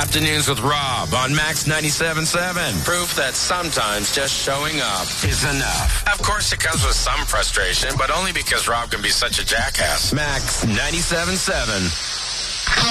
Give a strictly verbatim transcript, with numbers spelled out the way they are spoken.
Afternoons with Rob on Max ninety-seven point seven. Proof that sometimes just showing up is enough. Of course, it comes with some frustration, but only because Rob can be such a jackass. Max ninety-seven point seven.